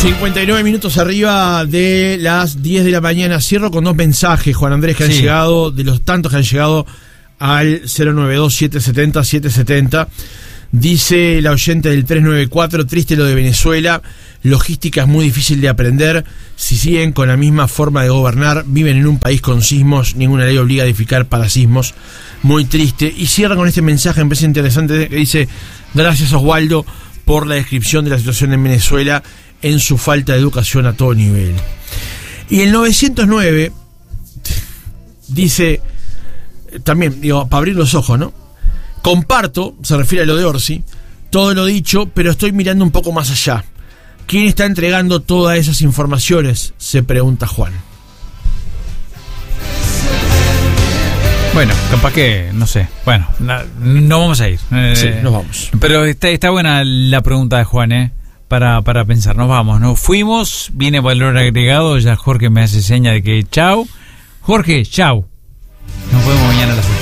59 minutos arriba de las 10 de la mañana. Cierro con dos mensajes, Juan Andrés, que han llegado, de los tantos que han llegado al 092-770-770. Dice la oyente del 394, triste lo de Venezuela, logística es muy difícil de aprender, si siguen con la misma forma de gobernar, viven en un país con sismos, ninguna ley obliga a edificar para sismos, muy triste. Y cierra con este mensaje, me parece interesante, que dice: gracias Oswaldo por la descripción de la situación en Venezuela en su falta de educación a todo nivel. Y el 909 dice, también, digo, para abrir los ojos, ¿no? Comparto, se refiere a lo de Orsi, todo lo dicho, pero estoy mirando un poco más allá. ¿Quién está entregando todas esas informaciones?, se pregunta Juan. Bueno, capaz que, no sé. Bueno, no vamos a ir. Sí, nos vamos. Pero está buena la pregunta de Juan, para pensar. Nos vamos, nos fuimos, viene valor agregado, ya Jorge me hace seña de que chau. Jorge, chau. Nos vemos mañana a las 8.